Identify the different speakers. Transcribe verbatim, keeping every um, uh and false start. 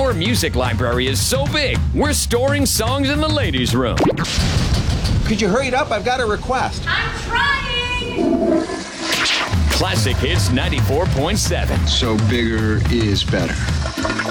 Speaker 1: Our music library is so big, we're storing songs in the ladies' room.
Speaker 2: Could you hurry it up? I've got a request.
Speaker 3: I'm trying!
Speaker 1: Classic Hits ninety-four point seven.
Speaker 4: So bigger is better.